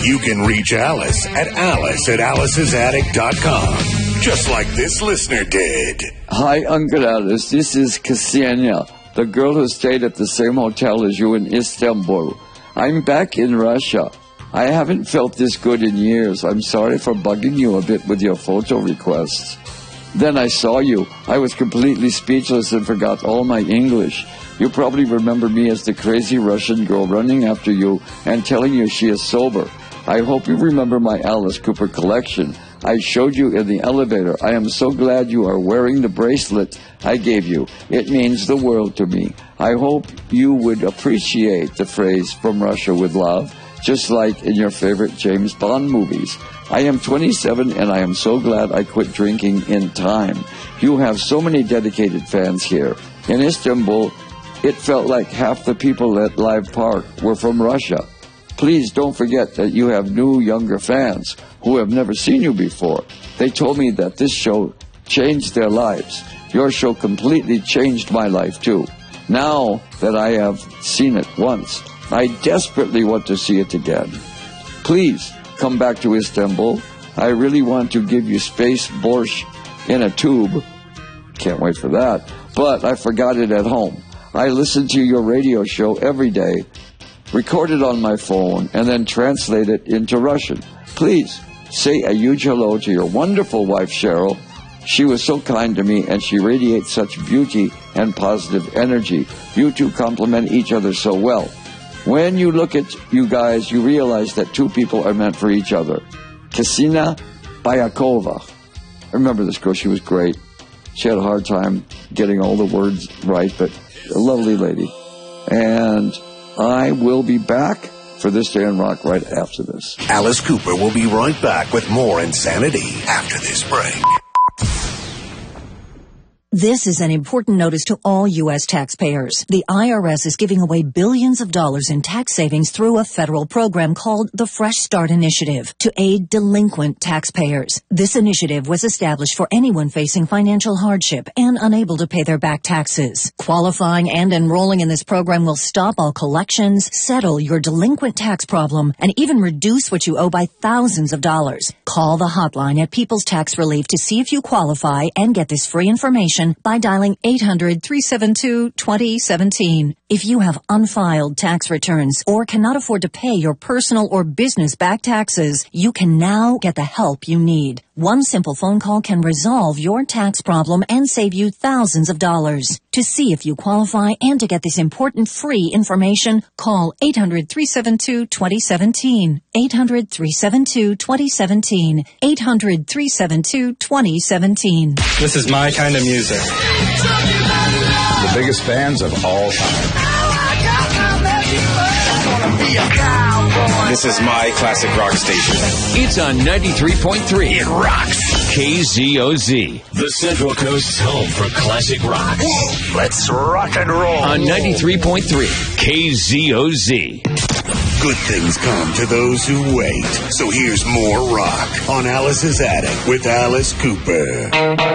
You can reach Alice at alicesatticom, just like this listener did. Hi, Uncle Alice. This is Ksenia, the girl who stayed at the same hotel as you in Istanbul. I'm back in Russia. I haven't felt this good in years. I'm sorry for bugging you a bit with your photo requests. Then I saw you. I was completely speechless and forgot all my English. You probably remember me as the crazy Russian girl running after you and telling you she is sober. I hope you remember my Alice Cooper collection. I showed you in the elevator. I am so glad you are wearing the bracelet I gave you. It means the world to me. I hope you would appreciate the phrase "from Russia with love," just like in your favorite James Bond movies. I am 27 and I am so glad I quit drinking in time. You have so many dedicated fans here. In Istanbul, it felt like half the people at Live Park were from Russia. Please don't forget that you have new, younger fans who have never seen you before. They told me that this show changed their lives. Your show completely changed my life too. Now that I have seen it once, I desperately want to see it again. Please come back to Istanbul. I really want to give you space borscht in a tube. Can't wait for that. But I forgot it at home. I listen to your radio show every day, record it on my phone, and then translate it into Russian. Please say a huge hello to your wonderful wife, Cheryl. She was so kind to me, and she radiates such beauty and positive energy. You two complement each other so well. When you look at you guys, you realize that two people are meant for each other. Ksenia Bayakova. I remember this girl. She was great. She had a hard time getting all the words right, but a lovely lady. And I will be back for This Day in Rock right after this. Alice Cooper will be right back with more insanity after this break. This is an important notice to all U.S. taxpayers. The IRS is giving away billions of dollars in tax savings through a federal program called the Fresh Start Initiative to aid delinquent taxpayers. This initiative was established for anyone facing financial hardship and unable to pay their back taxes. Qualifying and enrolling in this program will stop all collections, settle your delinquent tax problem, and even reduce what you owe by thousands of dollars. Call the hotline at People's Tax Relief to see if you qualify and get this free information by dialing 800-372-2017. If you have unfiled tax returns or cannot afford to pay your personal or business back taxes, you can now get the help you need. One simple phone call can resolve your tax problem and save you thousands of dollars. To see if you qualify and to get this important free information, call 800-372-2017. 800-372-2017. 800-372-2017. This is my kind of music. The biggest fans of all time. This is my classic rock station. It's on 93.3. It rocks. KZOZ. The Central Coast's home for classic rock. Let's rock and roll. On 93.3. KZOZ. Good things come to those who wait. So here's more rock on Alice's Attic with Alice Cooper.